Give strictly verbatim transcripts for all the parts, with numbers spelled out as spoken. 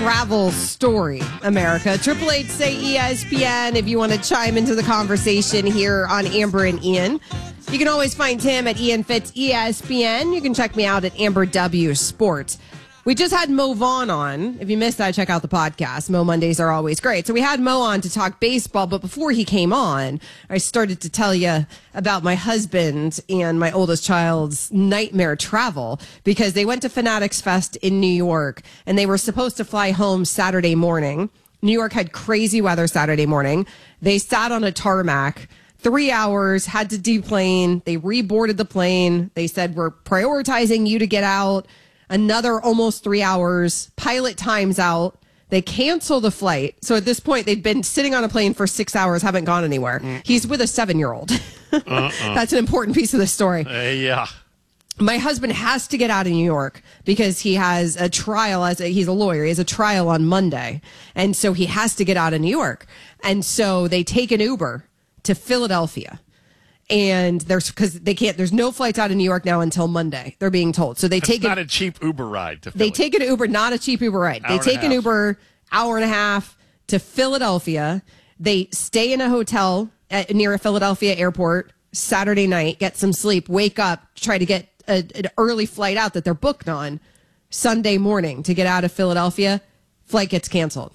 travel story, America. Triple H say E S P N if you want to chime into the conversation here on Amber and Ian. You can always find him at Ian Fitz E S P N. You can check me out at Amber W Sports. We just had Mo Vaughn on. If you missed that, check out the podcast. Mo Mondays are always great. So we had Mo on to talk baseball, but before he came on, I started to tell you about my husband and my oldest child's nightmare travel because they went to Fanatics Fest in New York and they were supposed to fly home Saturday morning. New York had crazy weather Saturday morning. They sat on a tarmac. Three hours, had to deplane. They reboarded the plane. They said, we're prioritizing you to get out. Another almost three hours. Pilot times out. They cancel the flight. So at this point, they've been sitting on a plane for six hours, haven't gone anywhere. Mm-mm. He's with a seven-year-old. uh-uh. That's an important piece of the story. Uh, yeah. My husband has to get out of New York because he has a trial as a, he's a lawyer. He has a trial on Monday. And so he has to get out of New York. And so they take an Uber to Philadelphia. And there's because they can't. There's no flights out of New York now until Monday. They're being told. So they That's take not a, a cheap Uber ride to. They Philly. take an Uber, not a cheap Uber ride. Hour they take an Uber hour and a half to Philadelphia. They stay in a hotel at, near a Philadelphia airport Saturday night. Get some sleep. Wake up. Try to get a, an early flight out that they're booked on Sunday morning to get out of Philadelphia. Flight gets canceled.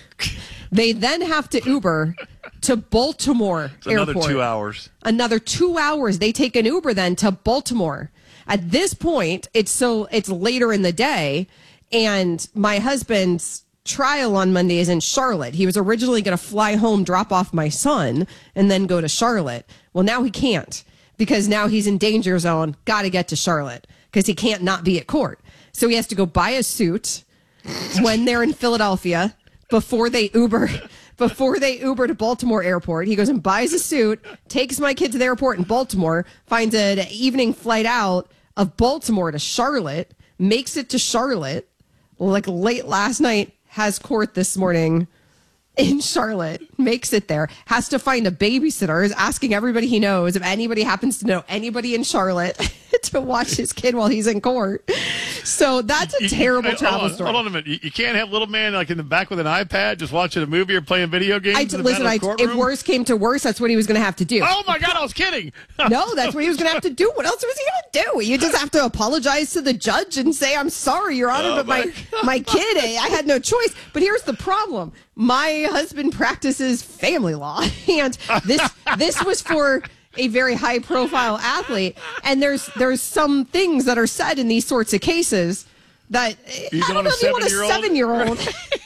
They then have to Uber to Baltimore it's another Airport. two hours. Another two hours. They take an Uber then to Baltimore. At this point, it's so it's later in the day, and my husband's trial on Monday is in Charlotte. He was originally going to fly home, drop off my son, and then go to Charlotte. Well, now he can't because now he's in danger zone. Got to get to Charlotte because he can't not be at court. So he has to go buy a suit when they're in Philadelphia. Before they Uber, before they Uber to Baltimore Airport, he goes and buys a suit, takes my kid to the airport in Baltimore, finds an evening flight out of Baltimore to Charlotte, makes it to Charlotte, like late last night, has court this morning in Charlotte, makes it there, has to find a babysitter, is asking everybody he knows if anybody happens to know anybody in Charlotte to watch his kid while he's in court. So that's a You- terrible you- travel hold on, story. Hold on a minute. You, you can't have little man like in the back with an iPad just watching a movie or playing video games. I in the listen. back I, of the courtroom? if worse came to worse, that's what he was going to have to do. Oh my God, I was kidding. No, that's what he was going to have to do. What else was he going to do? You just have to apologize to the judge and say, "I'm sorry, Your Honor, Oh, but my my my kid, eh, I had no choice." But here's the problem: my husband practices family law, and this this was for a very high profile athlete. And there's there's some things that are said in these sorts of cases that You I don't want know a if you want a seven-year-old? seven year old.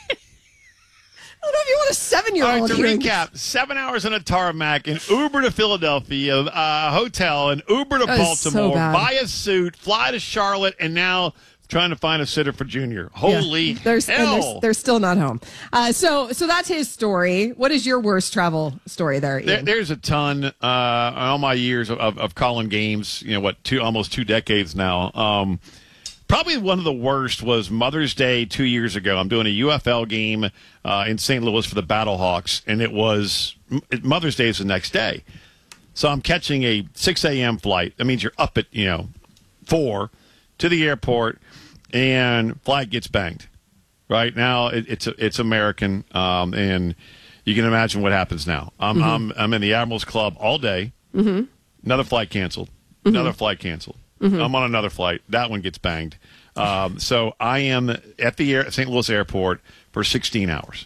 I don't know if you want a seven year All old. right, to recap, seven hours on a tarmac, an Uber to Philadelphia, a uh, hotel, an Uber to That is so Baltimore, bad. buy a suit, fly to Charlotte, and now trying to find a sitter for Junior. Holy Yeah. There's, and hell. They're, they're still not home. Uh, so so that's his story. What is your worst travel story there, Ian? There, there's a ton. Uh, all my years of, of, of calling games, you know, what, two almost two decades now. Um, probably one of the worst was Mother's Day two years ago. I'm doing a U F L game uh, in Saint Louis for the Battlehawks, and it was Mother's Day is the next day. So I'm catching a six a.m. flight. That means you're up at, you know, four to the airport, and flight gets banged. Right now, it, it's it's American, um, and you can imagine what happens now. I'm mm-hmm. I'm I'm in the Admirals Club all day. Mm-hmm. Another flight canceled. Mm-hmm. Another flight canceled. Mm-hmm. I'm on another flight. That one gets banged. Um, so I am at the air, Saint Louis airport for sixteen hours.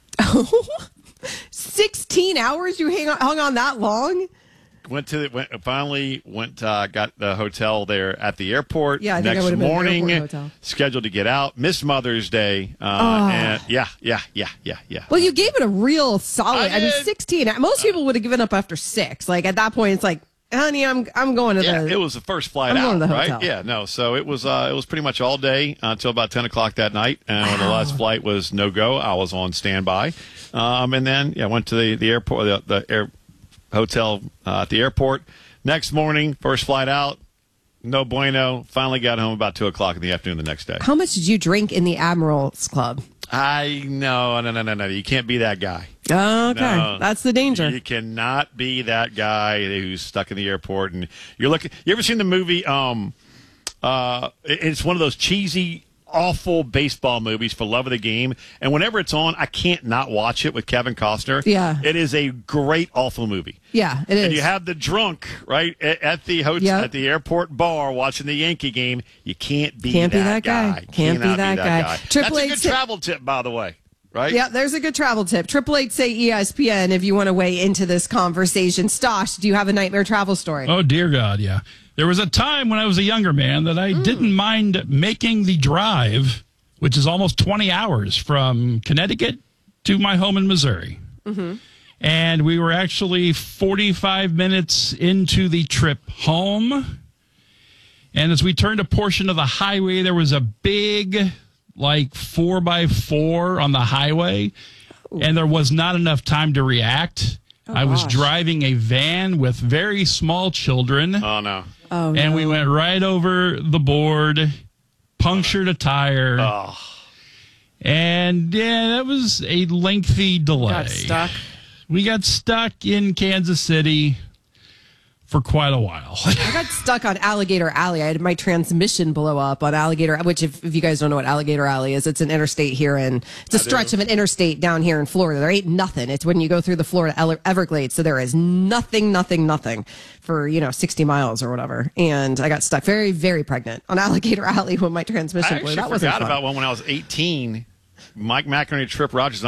sixteen hours? You hang on, hung on that long? Went to the, went, finally went uh, got the hotel there at the airport. Yeah, I think I next would have been at the morning, airport hotel. scheduled to get out. Missed Mother's Day. Uh, Oh. and yeah, yeah, yeah, yeah, yeah. Well, you gave it a real solid. I I, mean, did. sixteen. Most people would have given up after six. Like at that point, it's like, honey, I'm I'm going to Yeah, the. it was the first flight I'm out, going to the right? hotel. Yeah, no. So it was uh, it was pretty much all day uh, until about ten o'clock that night. And when the last flight was no go, I was on standby. Um, and then yeah, went to the the airport, the, the air hotel uh, at the airport. Next morning, first flight out, no bueno. Finally got home about two o'clock in the afternoon the next day. How much did you drink in the Admirals Club? I no no no no no. You can't be that guy. Okay, No. that's the danger. You cannot be that guy who's stuck in the airport and you're looking. You ever seen the movie? Um, uh, it- it's one of those cheesy awful baseball movies for love of the game. And whenever it's on, I can't not watch it with Kevin Costner. Yeah. It is a great, awful movie. Yeah, it is. And you have the drunk, right, at, at the hotel, Yep. at the airport bar watching the Yankee game. You can't be Can't that be that guy. guy. Can't be Cannot that guy. That's Triple a H good said- travel tip, by the way. Right? Yeah, there's a good travel tip. Triple Eight say E S P N if you want to weigh into this conversation. Stosh, do you have a nightmare travel story? Oh, dear God, yeah. There was a time when I was a younger man that I mm. didn't mind making the drive, which is almost twenty hours from Connecticut to my home in Missouri. Mm-hmm. And we were actually forty-five minutes into the trip home. And as we turned a portion of the highway, there was a big, like, four by four on the highway. Ooh. And there was not enough time to react. Oh, I was gosh. driving a van with very small children. Oh, no. Oh, and no. we went right over the board, punctured a tire. Oh. And, yeah, that was a lengthy delay. Got stuck. We got stuck in Kansas City for quite a while. I got stuck on Alligator Alley. I had my transmission blow up on Alligator, which if, if you guys don't know what Alligator Alley is, it's an interstate here in, it's a I stretch do. of an interstate down here in Florida. There ain't nothing. It's when you go through the Florida Everglades. So there is nothing, nothing, nothing for, you know, sixty miles or whatever. And I got stuck very, very pregnant on Alligator Alley when my transmission I blew. actually That was forgot about one when I was eighteen. Mike McInerney, Trip Rogers,